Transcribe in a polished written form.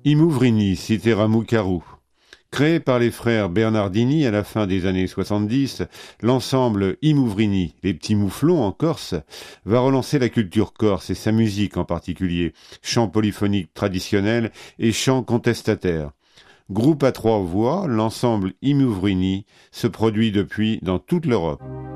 I Mouvrini, cité Ramoucarou. Créé par les frères Bernardini à la fin des années 70, l'ensemble I Mouvrini, les petits mouflons en Corse, va relancer la culture corse et sa musique en particulier, chant polyphonique traditionnel et chant contestataire. Groupe à trois voix, l'ensemble I Mouvrini se produit depuis dans toute l'Europe.